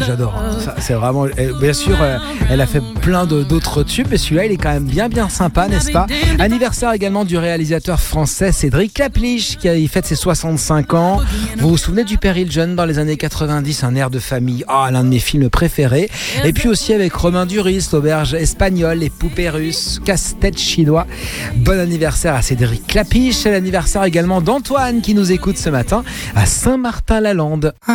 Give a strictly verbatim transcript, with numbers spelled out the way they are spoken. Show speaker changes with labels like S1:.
S1: j'adore. Ça, c'est vraiment. Elle, bien sûr, euh, elle a fait plein de, d'autres tubes, mais celui-là, il est quand même bien, bien sympa, n'est-ce pas? Anniversaire également du réalisateur français Cédric Clapiche, qui a, il fête ses soixante-cinq ans. Vous vous souvenez du Père Hilton dans les années quatre-vingt-dix, un air de famille, ah, l'un de mes films préférés. Et puis aussi avec Romain Duris, l'auberge espagnole, les poupées russes, casse-tête chinois. Bon anniversaire à Cédric Clapiche. C'est l'anniversaire également d'Antoine qui nous écoute ce matin à Saint-Martin-la-Lande.